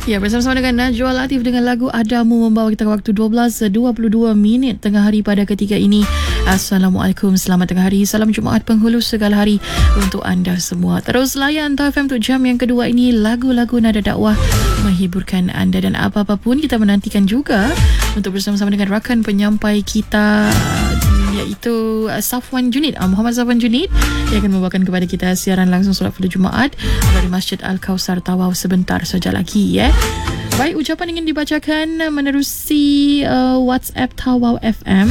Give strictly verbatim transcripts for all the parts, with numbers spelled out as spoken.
Ya, bersama-sama dengan Najwa Latif dengan lagu Adamu membawa kita ke waktu dua belas dua puluh dua minit tengah hari pada ketiga ini. Assalamualaikum, selamat tengah hari. Salam Jumaat penghulu segala hari untuk anda semua. Terus layan Tau F M untuk jam yang kedua ini, lagu-lagu nada dakwah menghiburkan anda, dan apa-apa pun kita menantikan juga untuk bersama-sama dengan rakan penyampai kita, iaitu Safwan Junid, Muhammad Safwan Junid, yang akan membawakan kepada kita siaran langsung solat fardu Jumaat dari Masjid Al-Kausar Tawau sebentar saja lagi ya. Baik, ucapan ingin dibacakan menerusi uh, WhatsApp Tawau F M.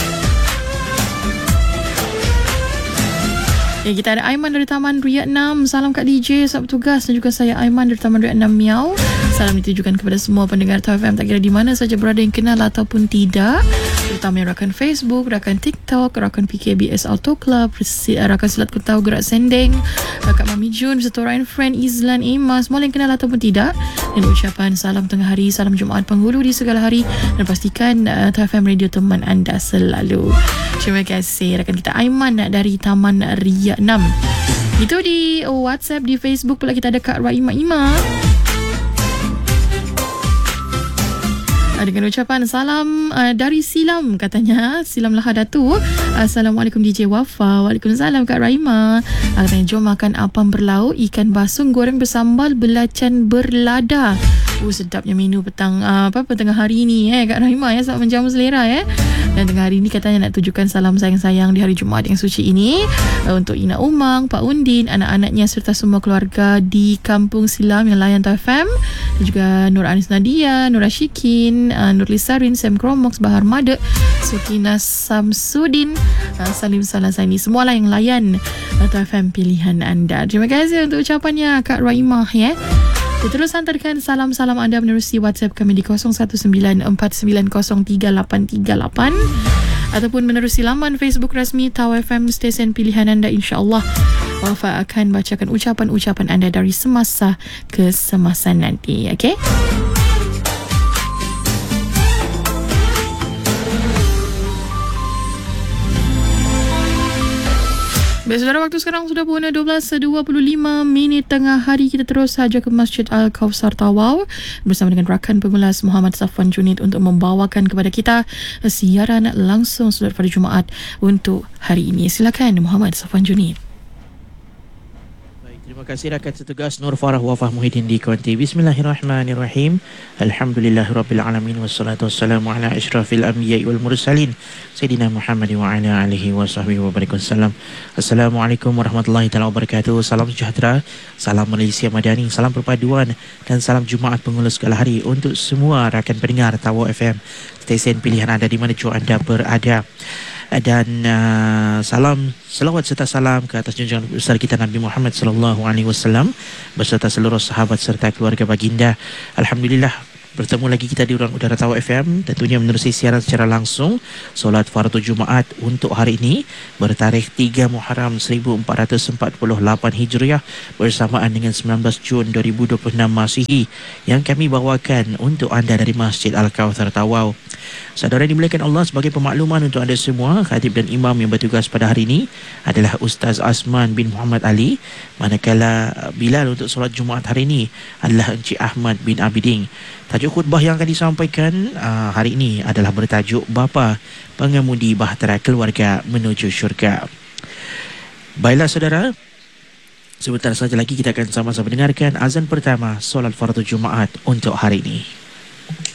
Ya, kita ada Aiman dari Taman Riyad enam. Salam Kak D J, sahabat tugas, dan juga saya Aiman dari Taman Riyad enam Miau. Salam ditujukan kepada semua pendengar Tau F M, tak kira di mana saja berada, yang kenal ataupun tidak, terutama yang rakan Facebook, rakan TikTok, rakan P K B S Auto Club, rakan Silat Kutau Gerak Sendeng, Kak Mami Jun, serta Ryan Friend, Izlan, Imas, semua yang kenal ataupun tidak. Dan ucapan salam tengah hari, salam Jumaat penghulu di segala hari, dan pastikan uh, Tau F M Radio teman anda selalu. Terima kasih rakan kita Aiman dari Taman Riyad enam. Itu di WhatsApp. Di Facebook pula kita ada Kak Raima Ima dengan ucapan salam uh, dari Silam, katanya Silam Lahadatu. Assalamualaikum D J Wafa. Waalaikumsalam Kak Raima. uh, Katanya jom makan apam berlauk, ikan basung goreng bersambal, belacan berlada. Oh, sedapnya menu petang uh, apa tengah hari ni eh Kak Raima ya, sangat menjamu selera ya. Dan tengah hari ni katanya nak tujukan salam sayang-sayang di hari Jumaat yang suci ini uh, untuk Ina Umang, Pak Undin, anak-anaknya serta semua keluarga di Kampung Silam yang layan Tau F M, dan juga Nur Anis Nadia, Nur Ashikin, uh, Nur Lisarin, Sam Kromox, Bahar Made, Sukina Samsudin, uh, Salim Salasaini, semualah yang layan uh, Tau F M pilihan anda. Terima kasih untuk ucapannya Kak Raimah ya. Kita terus hantarkan salam-salam anda menerusi WhatsApp kami di kosong satu sembilan empat sembilan kosong tiga lapan tiga lapan ataupun menerusi laman Facebook rasmi Tau F M, stesen pilihan anda. InsyaAllah Wafa akan bacakan ucapan-ucapan anda dari semasa ke semasa nanti. Okey? Baik, saudara, waktu sekarang sudah pukul dua belas dua puluh lima minit tengah hari. Kita terus saja ke Masjid Al-Kausar Tawau bersama dengan rakan pengulas Muhammad Safwan Junid untuk membawakan kepada kita siaran langsung solat fardu Jumaat untuk hari ini. Silakan Muhammad Safwan Junid. Terima kasih rakan setugas Nur Farah Wafah Muhyiddin di Kuanti. Bismillahirrahmanirrahim. Alhamdulillahirrabbilalamin. Wassalatu wassalamu ala ashrafil anbiya'i wal mursalin Sayyidina Muhammad wa ala alihi wa sahbihi wa barakatuh. Assalamualaikum warahmatullahi taala wabarakatuh. Salam sejahtera, salam Malaysia Madani, salam perpaduan, dan salam Jumaat penghulu segala hari untuk semua rakan pendengar Tawau F M, stesen pilihan anda di mana jua anda berada. Dan uh, salam selawat serta salam ke atas junjungan besar kita Nabi Muhammad sallallahu alaihi wasallam beserta seluruh sahabat serta keluarga baginda. Alhamdulillah, bertemu lagi kita di ruang udara Tawau F M, tentunya menerusi siaran secara langsung solat fardu Jumaat untuk hari ini bertarikh tiga Muharram seribu empat ratus empat puluh lapan Hijriah bersamaan dengan sembilan belas Jun dua ribu dua puluh enam Masihi, yang kami bawakan untuk anda dari Masjid Al-Kausar Tawau. Saudara yang dimuliakan Allah, sebagai pemakluman untuk anda semua, khatib dan imam yang bertugas pada hari ini adalah Ustaz Azman bin Muhammad Ali, manakala Bilal untuk solat Jumaat hari ini adalah Encik Ahmad bin Abidin. Tajuk khutbah yang akan disampaikan uh, hari ini adalah bertajuk Bapa Pengemudi Bahtera Keluarga Menuju Syurga. Baiklah saudara, sebentar saja lagi kita akan sama-sama dengarkan azan pertama solat fardu Jumaat untuk hari ini.